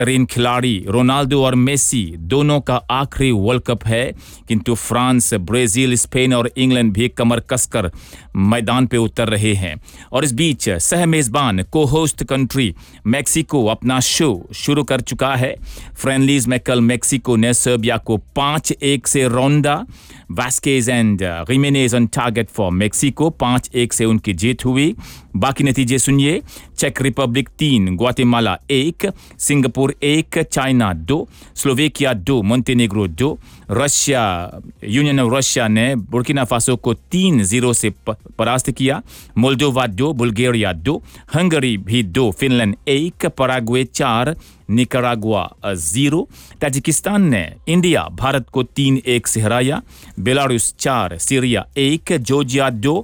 बेहतरीन खिलाड़ी रोनाल्डो और मेसी दोनों का आखिरी वर्ल्ड कप है, किंतु फ्रांस, ब्राजील, स्पेन और इंग्लैंड भी कमर कसकर मैदान पे उतर रहे हैं। और इस बीच सह मेजबान को होस्ट कंट्री मेक्सिको अपना शो शुरू कर चुका है। फ्रेंडलीज में कल मेक्सिको ने सर्बिया को 5-1 से रौंदा। Vazquez and Jimenez on target for Mexico, 5-1 से उनकी जीत हुई। बाकी नतीजे सुनिए। Check Republic 3, Guatemala 1, Singapore 1, China 2, Slovakia 2, Montenegro 2, Russia, union of Russia ने बुर्किना फासो को 3-0 से परास्त किया। मोल्डोवा 2, बुल्गारिया 2, हंगरी भी 2, फिनलैंड 1, पैराग्वे 4, निकारागुआ 0। ताजिकिस्तान ने इंडिया, भारत को 3-1 से हराया। बेलारूस 4, सीरिया 1, जॉर्जिया 2,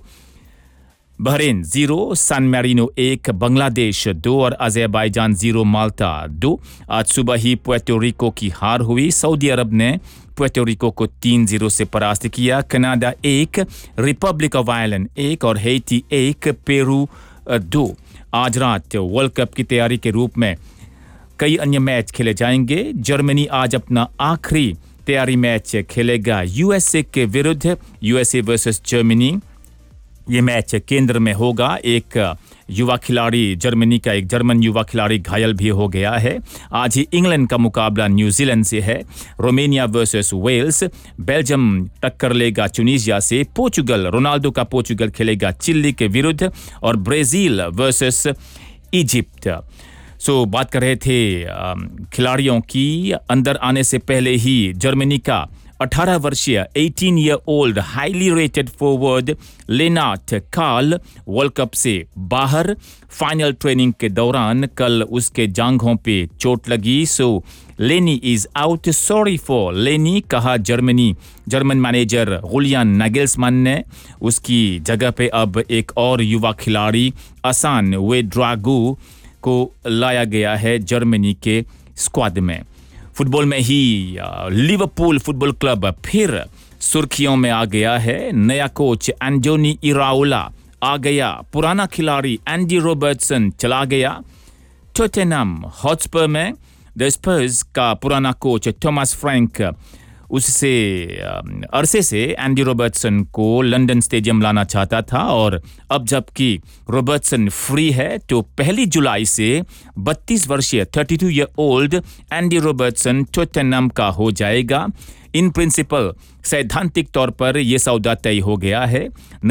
बहरीन 0, सान मैरिनो 1, बांग्लादेश 2 और अज़रबैजान 0, माल्टा 2। आज सुबह ही पुएर्टो रिको की हार हुई। सऊदी अरब ने पुएर्टो रिको को 3-0 से परास्त किया। कनाडा 1, रिपब्लिक ऑफ आयरलैंड 1 और हैती 1, पेरू 2। आज रात वर्ल्ड कप की तैयारी के रूप में कई अन्य मैच खेले जाएंगे। जर्मनी आज अपना आखिरी तैयारी मैच खेलेगा यूएसए के विरुद्ध, यूएसए वर्सेस जर्मनी। ये मैच केंद्र में होगा। एक युवा खिलाड़ी, जर्मनी का एक जर्मन युवा खिलाड़ी घायल भी हो गया है। आज ही इंग्लैंड का मुकाबला न्यूजीलैंड से है। रोमानिया वर्सेस वेल्स, बेल्जियम टक्कर लेगा ट्यूनीशिया से। पोर्चुगल, रोनाल्डो का पोर्चुगल खेलेगा चिली के विरुद्ध और ब्राजील वर्सेस इजिप्ट। बात कर रहे थे खिलाड़ियों की। अंदर आने से पहले ही जर्मनी का 18 वर्षीय 18 year old highly rated forward Lennart Karl world cup से बाहर। फाइनल ट्रेनिंग के दौरान कल उसके जांघों पे चोट लगी। लेनी इज आउट, सॉरी फॉर लेनी, कहा जर्मन मैनेजर जुलियन नागेल्समैन ने। उसकी जगह पे अब एक और युवा खिलाड़ी असान वेड्रागू को लाया गया है जर्मनी के स्क्वाड में। फुटबॉल में ही लिवरपूल फुटबॉल क्लब फिर सुर्खियों में आ गया है। नया कोच एंटोनी इराओला आ गया, पुराना खिलाड़ी एंडी रॉबर्टसन चला गया। टॉटनहम हॉटस्पर में द स्पर्स का पुराना कोच थॉमस फ्रैंक उससे अरसे से एंडी रॉबर्टसन को लंदन स्टेडियम लाना चाहता था, और अब जबकि रॉबर्टसन फ्री है तो 1 जुलाई से 32 वर्षीय 32 year old Andy Robertson Tottenham का हो जाएगा। इन प्रिंसिपल सैद्धांतिक तौर पर यह सौदा तय हो गया है।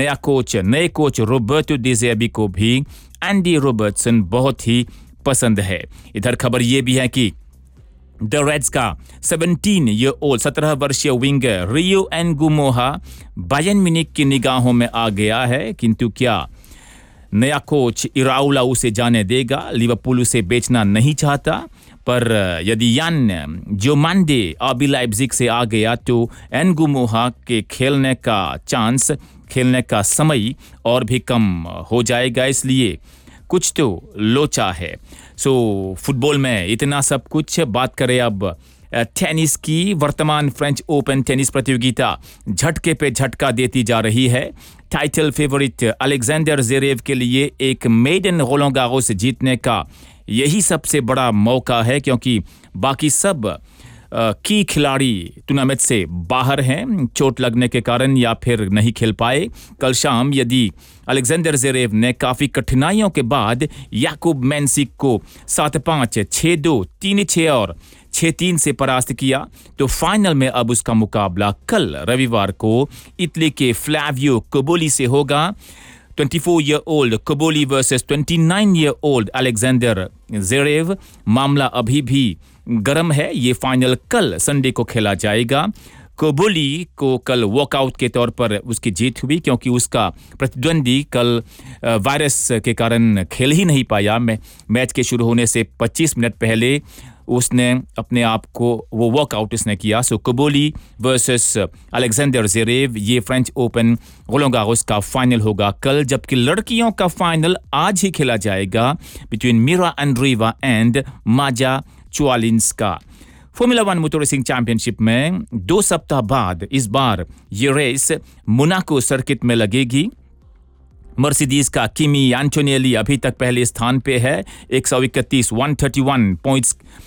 नए कोच रॉबर्टो डी ज़ेर्बी को भी एंडी रॉबर्टसन बहुत ही पसंद है। इधर खबर यह भी है कि द रेड्स का 17 वर्षीय विंगर रियो एनगुमोहा बायर्न म्यूनिख की निगाहों में आ गया है, किंतु क्या नया कोच इराओला उसे जाने देगा? लिवरपूल उसे बेचना नहीं चाहता, पर यदि यान जोमांडे आरबी लाइप्जिग से आ गया तो एनगुमोहा के खेलने का समय और भी कम हो जाएगा, इसलिए कुछ तो लोचा है। फुटबॉल में इतना सब कुछ। बात करें अब टेनिस की। वर्तमान फ्रेंच ओपन टेनिस प्रतियोगिता झटके पे झटका देती जा रही है। टाइटल फेवरिट अलेक्जेंडर ज़वेरेव के लिए एक मेडन रोland गारोस जीतने का यही सबसे बड़ा मौका है, क्योंकि बाकी सब की खिलाड़ी टूर्नामेंट से बाहर हैं चोट लगने के कारण या फिर नहीं खेल पाए। कल शाम यदि अलेक्जेंडर ज़वेरेव ने काफ़ी कठिनाइयों के बाद याकूब मेंसिक को 7-5, 6-2, 3-6 और 6-3 से परास्त किया, तो फाइनल में अब उसका मुकाबला कल रविवार को इटली के फ्लैवियो कोबोली से होगा। 24 year old Cobolli versus 29 year old Alexander Zverev. मामला अभी भी गर्म है। ये फाइनल कल संडे को खेला जाएगा। कोबोली को कल वॉकआउट के तौर पर उसकी जीत हुई, क्योंकि उसका प्रतिद्वंदी कल वायरस के कारण खेल ही नहीं पाया। मैच के शुरू होने से 25 मिनट पहले उसने अपने आप को वो वॉकआउट उसने किया। कोबोली वर्सेस अलेक्जेंडर ज़वेरेव, ये फ्रेंच ओपन रोland गारोस का फाइनल होगा कल, जबकि लड़कियों का फाइनल आज ही खेला जाएगा between Mira Andreeva and Maaza चुआलिंस्का। Formula 1 motor racing championship में 2 सप्ताह बाद इस बार ये रेस मोनाको सर्किट में लगेगी। मर्सिडीज का किमी एंटोनिएली अभी तक पहले स्थान पे है, 131 पॉइंट्स